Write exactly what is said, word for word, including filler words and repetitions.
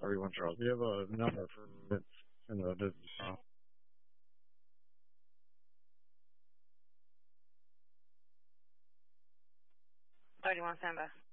Everyone Charles. We have a number for Vince in the business. Uh, thirty-one, stand by.